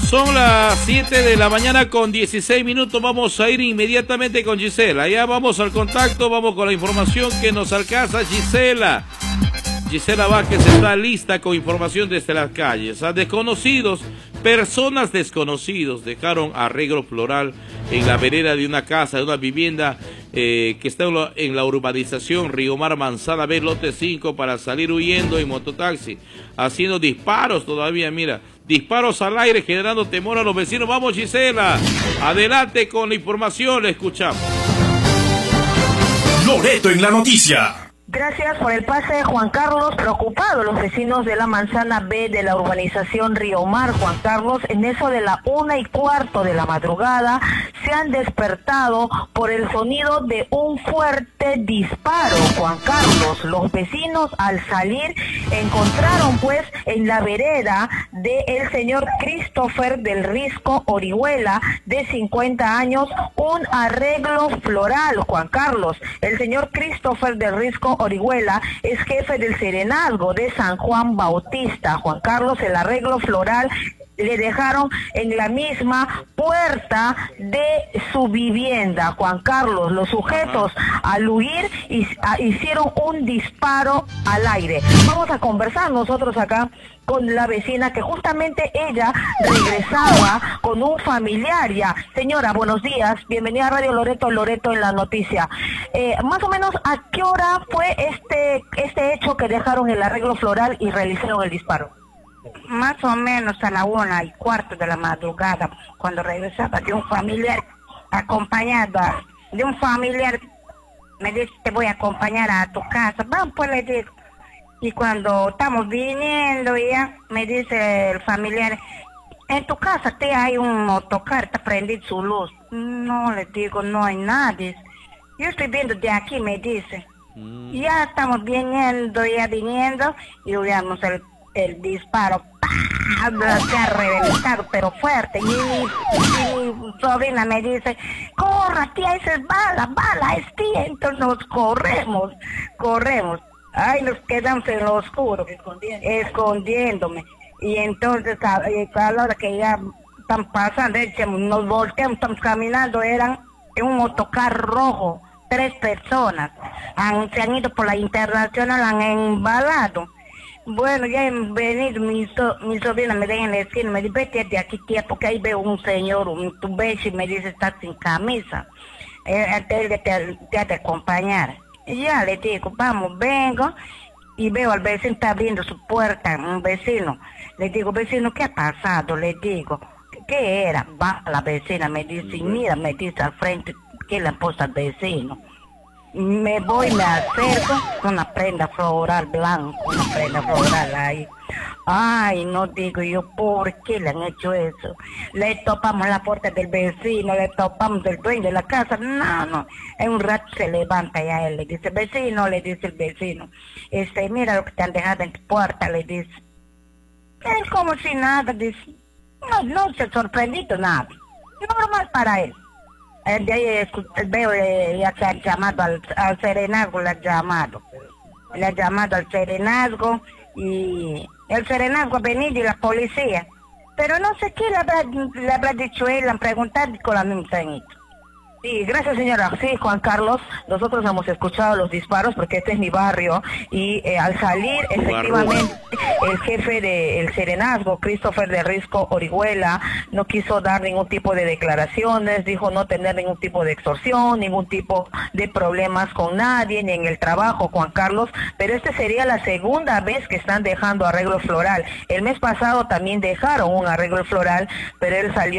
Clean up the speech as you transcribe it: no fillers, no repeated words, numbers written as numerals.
Son las 7 de la mañana con 16 minutos. Vamos a ir inmediatamente con Gisela. Ya vamos al contacto, vamos con la información que nos alcanza Gisela. Gisela Vázquez está lista con información desde las calles. A desconocidos, personas desconocidos dejaron arreglo floral en la vereda de una casa, de una vivienda que está en la urbanización Río Mar Manzana B, lote 5, para salir huyendo en mototaxi, haciendo disparos todavía, mira, disparos al aire generando temor a los vecinos. Vamos, Gisela, adelante con la información, le escuchamos. Loreto en la noticia. Gracias por el pase, Juan Carlos. Preocupados los vecinos de la manzana B de la urbanización Río Mar, Juan Carlos, en eso de la 1:15 de la madrugada, se han despertado por el sonido de un fuerte disparo, Juan Carlos. Los vecinos, al salir, encontraron pues en la vereda del señor Christopher del Risco Orihuela, de 50 años, un arreglo floral, Juan Carlos. El señor Christopher del Risco Orihuela es jefe del serenazgo de San Juan Bautista. Juan Carlos, el arreglo floral le dejaron en la misma puerta de su vivienda, Juan Carlos. Los sujetos, al huir, hicieron un disparo al aire. Vamos a conversar nosotros acá con la vecina, que justamente ella regresaba con un familiar ya. Señora, buenos días, bienvenida a Radio Loreto, Loreto en la noticia. Más o menos, ¿a qué hora fue este hecho que dejaron el arreglo floral y realizaron el disparo? Más o menos a la 1:15 de la madrugada, cuando regresaba de un familiar, acompañada de un familiar, me dice: te voy a acompañar a tu casa. Vamos, pues, le digo. Y cuando estamos viniendo ya, me dice el familiar: en tu casa te hay un motocar, está prendido su luz. No, le digo, no hay nadie. Yo estoy viendo de aquí, me dice. Ya estamos viniendo y oíamos el disparo, se ha reventado, pero fuerte. Y mi sobrina me dice: corra, tía, esa es bala, es tía. Entonces nos corremos. Ay, nos quedamos en lo oscuro, escondiéndome. Y entonces, a la hora que ya están pasando, nos volteamos, estamos caminando, eran en un motocar rojo, 3 personas. Se han ido por la internacional, han embalado. Bueno, ya han venido, mi sobrina me deja en la esquina, me dice: vete de aquí, tía, porque ahí veo un señor, tu beso, y me dice: está sin camisa, él te ha de acompañar. Y ya le digo: vamos, vengo, y veo al vecino, está abriendo su puerta, un vecino. Le digo: vecino, ¿qué ha pasado? Le digo: ¿qué era? Va la vecina, me dice: mira, me dice al frente, ¿qué le puso al vecino? Me voy, me acerco, una prenda floral blanca, una prenda floral ahí. Ay, no, digo yo, ¿por qué le han hecho eso? Le topamos la puerta del vecino, le topamos del dueño de la casa. No, en un rato se levanta y a él le dice: vecino, le dice el vecino, mira lo que te han dejado en tu puerta, le dice. Él como si nada, dice. No se ha sorprendido nada. Es normal para él. De ahí veo ya que ha llamado al serenazgo, le ha llamado al serenazgo, y el serenazgo ha venido y la policía, pero no sé qué le habrá dicho él, le han preguntado con la misma señita. Sí, gracias, señora. Sí, Juan Carlos, nosotros hemos escuchado los disparos porque este es mi barrio, y al salir, efectivamente, el jefe del serenazgo, Christopher del Risco Orihuela, no quiso dar ningún tipo de declaraciones, dijo no tener ningún tipo de extorsión, ningún tipo de problemas con nadie, ni en el trabajo, Juan Carlos, pero esta sería la segunda vez que están dejando arreglo floral. El mes pasado también dejaron un arreglo floral, pero él salió